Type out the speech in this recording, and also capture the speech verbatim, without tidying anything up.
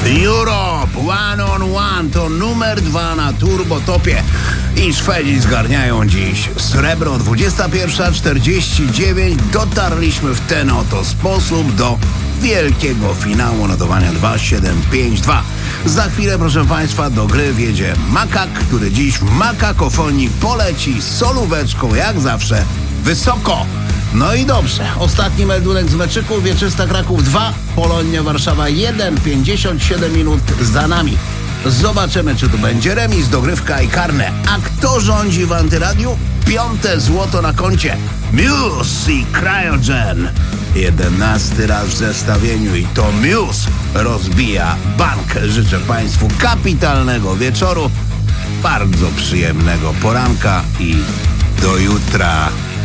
Europe One on One to numer dwa na turbotopie i Szwedzi zgarniają dziś srebro. Dwudziesta pierwsza czterdzieści dziewięć. Dotarliśmy w ten oto sposób do wielkiego finału notowania dwa siedem pięć dwa. Za chwilę, proszę Państwa, do gry wjedzie Makak, który dziś w makakofonii poleci solóweczką jak zawsze wysoko. No i dobrze, ostatni meldunek z meczyku. Wieczysta Kraków dwa, Polonia Warszawa jeden, pięćdziesiąt siedem minut za nami. Zobaczymy, czy tu będzie remis, dogrywka i karne. A kto rządzi w Antyradiu? Piąte złoto na koncie. Muse i Cryogen. Jedenasty raz w zestawieniu i to Muse rozbija bank. Życzę Państwu kapitalnego wieczoru, bardzo przyjemnego poranka i do jutra.